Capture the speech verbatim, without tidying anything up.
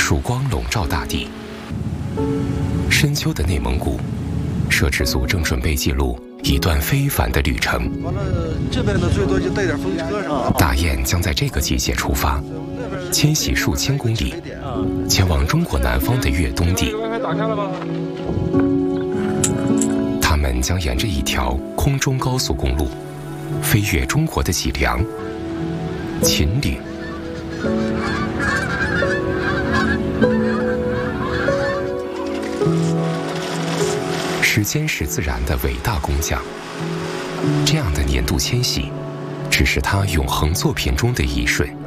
曙光笼罩大地。深秋的内蒙古，摄制组正准备记录一段非凡的旅程。 完了，这边呢最多就带点风车什么的。 大雁将在这个季节出发，迁徙数千公里，前往中国南方的越冬地。他们将沿着一条空中高速公路，飞越中国的脊梁——秦岭。时间是自然的伟大工匠，这样的年度迁徙，只是他永恒作品中的一瞬。